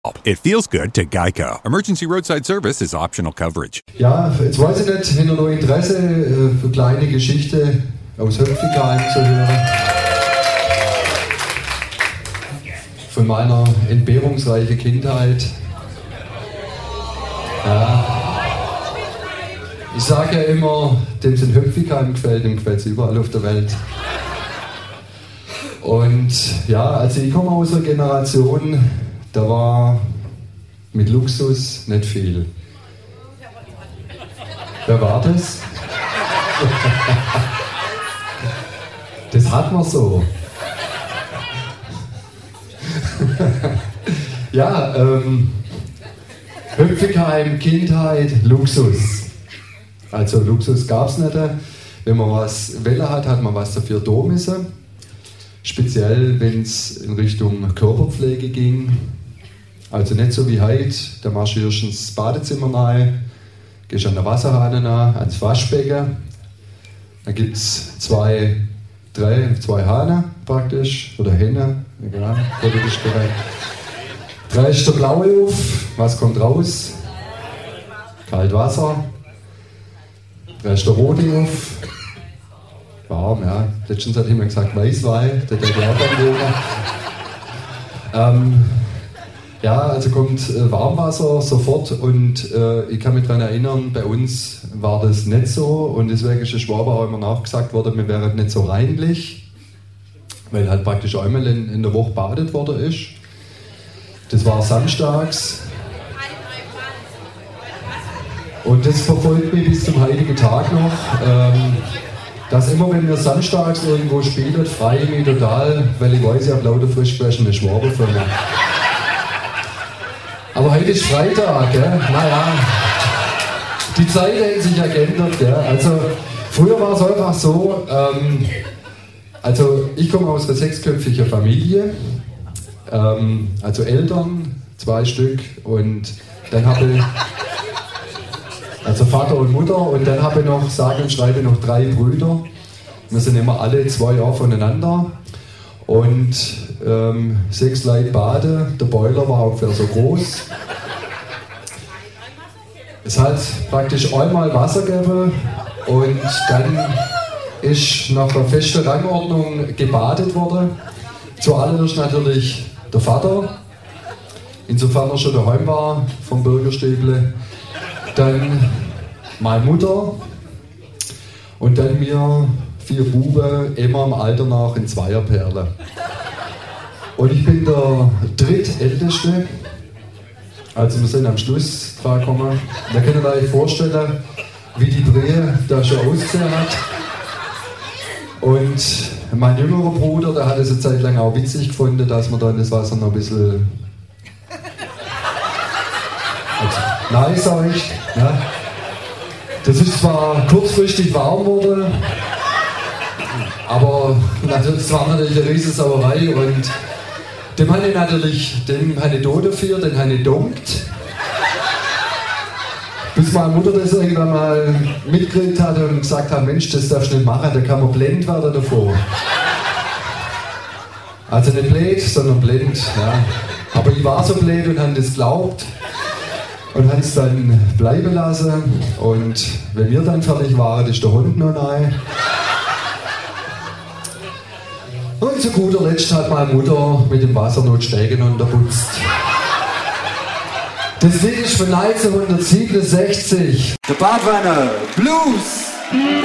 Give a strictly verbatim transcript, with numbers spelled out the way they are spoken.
It feels good to Geico. Emergency roadside service is optional coverage. Ja, jetzt weiß ich nicht, hätte noch Interesse, äh, für kleine Geschichte aus Höpfigheim zu hören. Von meiner entbehrungsreichen Kindheit. Ja. Ich sage ja immer, dem es in Höpfigheim gefällt, dem gefällt es überall auf der Welt. Und ja, also ich komme aus einer Generation, da war mit Luxus nicht viel. Wer war das? Das hat man so. Ja, ähm, Höpfigheim, Kindheit, Luxus. Also Luxus gab es nicht. Wenn man was Welle hat, hat man was dafür tun müssen. Speziell, wenn es in Richtung Körperpflege ging. Also nicht so wie heute, da marschierst du ins Badezimmer rein, gehst an der Wasserhahn nach, ans Waschbecken. Da gibt es zwei, drei, zwei Hahne praktisch, oder Hähne, egal, politisch korrekt. Drei ist der blaue auf, was kommt raus? Kalt Wasser. Drei ist der rote auf. Warm, ja. Letztens hat jemand gesagt Weißwein, der der glaubt an ähm, Ja, also kommt äh, Warmwasser sofort und äh, ich kann mich daran erinnern, bei uns war das nicht so und deswegen ist der Schwaber auch immer nachgesagt worden, wir wären nicht so reinlich, weil halt praktisch einmal in, in der Woche badet worden ist. Das war samstags und das verfolgt mich bis zum heutigen Tag noch, ähm, dass immer wenn wir samstags irgendwo spielen, freue ich mich total, weil ich weiß, ich habe lauter frisch gewaschene Schwaber für mich. Aber heute ist Freitag, gell? Naja, die Zeit hat sich ja geändert. Gell? Also, früher war es einfach so, ähm, also ich komme aus einer sechsköpfigen Familie, ähm, also Eltern, zwei Stück und dann habe ich, also Vater und Mutter und dann habe ich noch, sage und schreibe, noch drei Brüder. Wir sind immer alle zwei Jahre voneinander. Und ähm, sechs Leute baden, der Boiler war ungefähr so groß. Es hat praktisch einmal Wasser gegeben und dann ist nach einer festen Rangordnung gebadet worden. Zuallererst natürlich der Vater, insofern er schon daheim war vom Bürgerstäble. Dann meine Mutter und dann mir vier Buben, immer im Alter nach in Zweierperle. Und ich bin der drittälteste, also wir sind am Schluss dran gekommen. Da könnt ihr euch vorstellen, wie die Drehe da schon ausgesehen hat. Und mein jüngerer Bruder, der hat es eine Zeit lang auch witzig gefunden, dass man dann das Wasser noch ein bisschen... Also, nein, sag ich. Ja. Das ist zwar kurzfristig warm geworden, aber das war natürlich eine riesige Sauerei und dem habe ich natürlich, dem habe ich da dafür, den habe ich gedunkt. Bis meine Mutter das irgendwann mal mitgekriegt hat und gesagt hat, Mensch, das darfst du nicht machen, da kann man blind werden davor. Also nicht blöd, sondern blind, ja. Aber ich war so blöd und habe das geglaubt und habe es dann bleiben lassen und wenn wir dann fertig waren, ist der Hund noch rein. Und zu guter Letzt hat meine Mutter mit dem Wasser noch die Stegen unterputzt. Das Lied ist von neunzehnhundertsiebenundsechzig. Der Badwanne Blues.